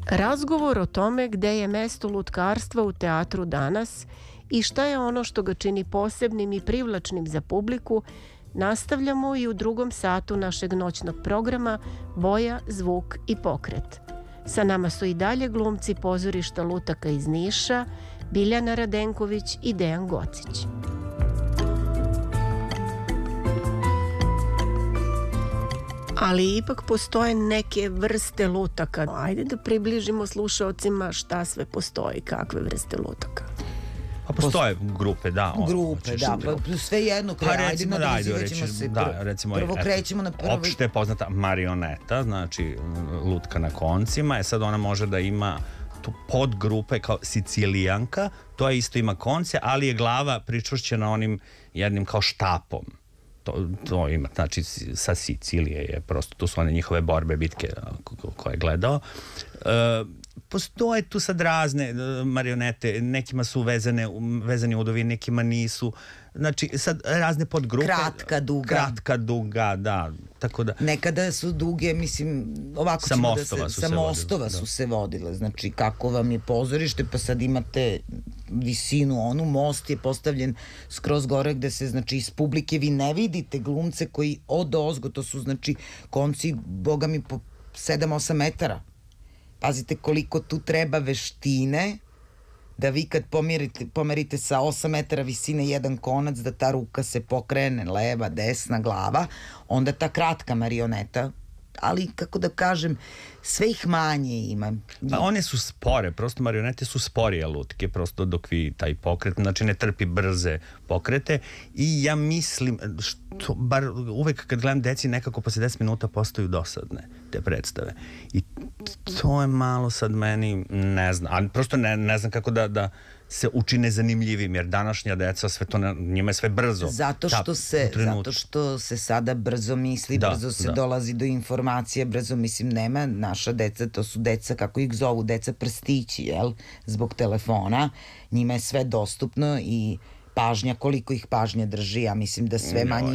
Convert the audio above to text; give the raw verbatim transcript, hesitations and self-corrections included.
Razgovor o tome gde je mesto lutkarstva u teatru danas i šta je ono što ga čini posebnim i privlačnim za publiku nastavljamo i u drugom satu našeg noćnog programa Boja, zvuk i pokret. Sa nama su i dalje glumci pozorišta lutaka iz Niša, Biljana Radenković i Dejan Gocić. Ali ipak postoje neke vrste lutaka. Ajde da približimo slušaocima šta sve postoji, kakve vrste lutaka. Pa postoje grupe, da. On, grupe, da, pa sve jedno, pa ajde nadalizivat ćemo se. Da, recimo, prvo krećemo na prvo. Opšte je poznata marioneta, znači lutka na koncima, je sad ona može da ima tu podgrupe kao sicilijanka, to je isto ima konce, ali je glava pričvršćena onim jednim kao štapom. To, to ima, znači sa Sicilije je prosto, tu su one njihove borbe, bitke koje je gledao. E, postoje tu sad razne marionete, nekima su vezane, vezani udovi, nekima nisu, znači sad razne podgrupe. Kratka, duga. Kratka, duga, da, tako da. Nekada su duge, mislim, ovako sa ćemo da se, su sa se mostova vodile, su da. se vodile, znači kako vam je pozorište, pa sad imate visinu, onu most je postavljen skroz gore gde se, znači, iz publike vi ne vidite glumce koji od ozgo, to su, znači, konci, boga mi, po sedam osam metara. Pazite koliko tu treba veštine da vi kad pomerite, pomerite sa osam metara visine jedan konac, da ta ruka se pokrene, leva, desna, glava, onda ta kratka marioneta, ali kako da kažem, sve ih manje ima. Pa one su spore, prosto marionete su sporije lutke, prosto dok vi taj pokret, znači ne trpi brze pokrete i ja mislim, što, bar uvek kad gledam deci nekako posle deset minuta postaju dosadne te predstave i to je malo sad meni, ne znam, ali prosto ne, ne znam kako da, da se učine zanimljivim, jer današnja deca sve to, ne, njima je sve brzo. Zato što, se, zato što se sada brzo misli, da, brzo se da. dolazi do informacija, brzo, mislim, nema, naša deca, to su deca, kako ih zovu, deca prstići, jel, zbog telefona, njima je sve dostupno i pažnja, koliko ih pažnja drži, ja mislim da sve manje